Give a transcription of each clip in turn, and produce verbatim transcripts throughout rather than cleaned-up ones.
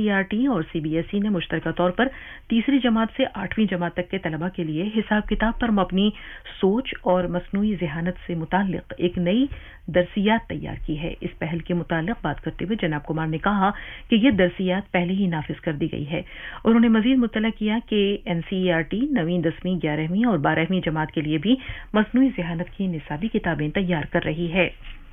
सी E R T और C B S E ने मुश्तरका तौर पर तीसरी जमात से आठवीं जमात तक के तलबा के लिए हिसाब किताब पर मबनी सोच और मसनूई ज़हानत से मुताल्लिक एक नई दरसियात तैयार की है। इस पहल के मुताल्लिक बात करते हुए जनाब कुमार ने कहा कि यह दरसियात पहले ही नाफिज कर दी गई है। उन्होंने मजीद मुतला किया कि N C E R T नवीं दसवीं ग्यारहवीं और बारहवीं जमात के लिए भी मसनूई ज़हानत की निसाबी किताबें तैयार कर रही है।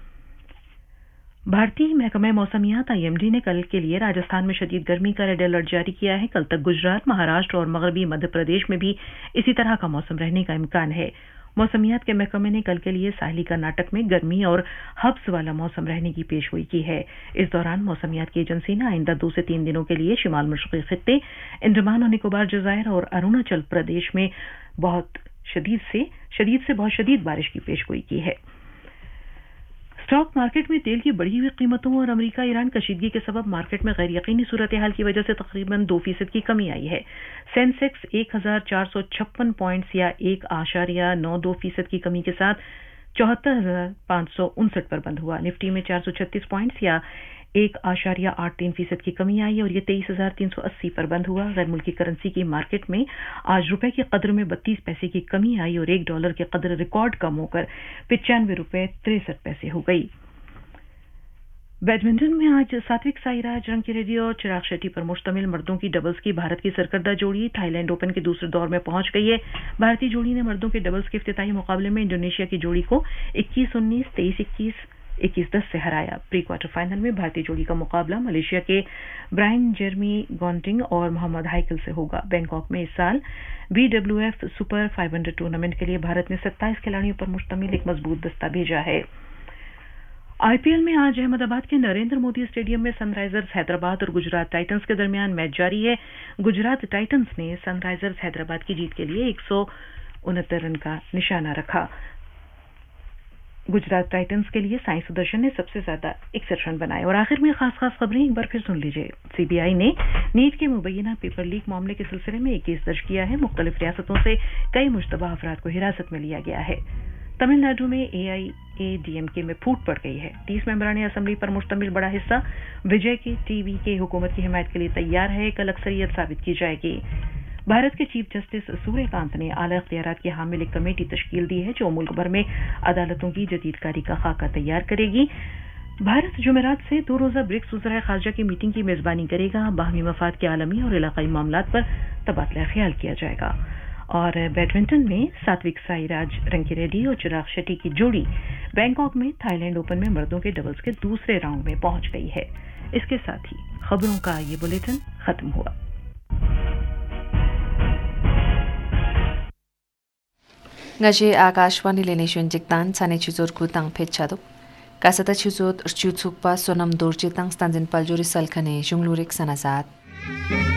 भारतीय महकमा मौसमियात आई एम डी ने कल के लिए राजस्थान में शदीद गर्मी का रेड अलर्ट जारी किया है। कल तक गुजरात, महाराष्ट्र और मगरबी मध्य प्रदेश में भी इसी तरह का मौसम रहने का इम्कान है। मौसमियात के महकमे ने कल के लिए साहिली कर्नाटक में गर्मी और हब्स वाला मौसम रहने की पेशगोई की है। इस दौरान मौसमियात की एजेंसी ने आइंदा दो से तीन दिनों के लिए शिमाल मशरक़ी खित्ते, अंडमान और निकोबार जज़ायर और अरुणाचल प्रदेश में बहुत शदीद से शदीद से बहुत शदीद बारिश की पेशगोई की है। स्टॉक मार्केट में तेल की बढ़ी हुई कीमतों और अमेरिका ईरान कशीदगी के सबब मार्केट में गैर यकीनी सूरत हाल की वजह से तकरीबन दो फीसद की कमी आई है। सेंसेक्स एक हजार चार सौ छप्पन पॉइंट्स या एक आशारिया नौ दो फीसद की कमी के साथ चौहत्तर हजार पांच सौ उनसठ पर बंद हुआ। निफ्टी में चार सौ छत्तीस पॉइंट्स या एक आशारिया आठ तीन फीसद की कमी आई और ये तेईस हजार तीन सौ अस्सी पर बंद हुआ। गैर मुल्की करेंसी की मार्केट में आज रुपए की कदर में बत्तीस पैसे की कमी आई और एक डॉलर की कदर रिकॉर्ड कम होकर पिचानवे रुपए तिरसठ पैसे हो गई। बैडमिंटन में आज सात्विक साईराज, रंकीरेड्डी और चिराग शेट्टी पर मुश्तमिल मर्दों की डबल्स की भारत की सरकर्दा जोड़ी थाईलैंड ओपन के दूसरे दौर में पहुंच गई है। भारतीय जोड़ी ने मर्दों के डबल्स के इफ्तिताई मुकाबले में इंडोनेशिया की जोड़ी को इक्कीस उन्नीस, तेईस इक्कीस, इक्कीस दस से हराया। प्री क्वार्टर फाइनल में भारतीय जोड़ी का मुकाबला मलेशिया के ब्रायन जेरमी गॉन्टिंग और मोहम्मद हाइकल से होगा। बैंकॉक में इस साल बी डब्ल्यू एफ सुपर पाँच सौ टूर्नामेंट के लिए भारत ने सत्ताईस खिलाड़ियों पर मुश्तमिल एक मजबूत दस्ता भेजा है। आईपीएल में आज अहमदाबाद के नरेंद्र मोदी स्टेडियम में सनराइजर्स हैदराबाद और गुजरात टाइटंस के दरमियान मैच जारी है। गुजरात टाइटंस ने सनराइजर्स हैदराबाद की जीत के लिए एक सौ उनहत्तर रन का निशाना रखा। गुजरात टाइटंस के लिए साई सुदर्शन ने सबसे ज्यादा इकसठ रन बनाए। और आखिर में खास खास खबरें एक बार फिर सुन लीजिए। सीबीआई ने नीट के मुबैना पेपर लीक मामले के सिलसिले में एक केस दर्ज किया है। मुख्तलिफ रियासतों से कई मुश्तबा अफराद को हिरासत में लिया गया है। तमिलनाडु में ए आई ए डी एम के में फूट पड़ गई है। तीस मेंबरानी असेंबली पर मुश्तमिल बड़ा हिस्सा विजय की टीवी के हुकूमत की हिमायत के लिए तैयार है। कल अक्सरियत साबित की जाएगी। भारत के चीफ जस्टिस सूर्यकांत ने आला इख्तियारात की हामिल एक कमेटी तश्कील दी है जो मुल्क भर में अदालतों की जदीदकारी का खाका तैयार करेगी। भारत जुमेरात से दो रोजा ब्रिक्स वज़राए खारजा की मीटिंग की मेजबानी करेगा। बाहमी मफाद के आलमी और इलाकाई मामलात पर तबादला ख्याल किया जाएगा। और बैडमिंटन में सात्विक साईराज, रंकीरेड्डी और चिराग शेट्टी की जोड़ी बैंकॉक में थाईलैंड ओपन में मर्दों के डबल्स के दूसरे राउंड में पहुंच गई है। इसके साथ ही खबरों का ये बुलेटिन खत्म हुआ। ngaji akashwani lenishun jiktan sane chizor kutang pechado kasata chizot chutsukpa sonam dorjitang stanzin paljuri salkhane junglurik sanazat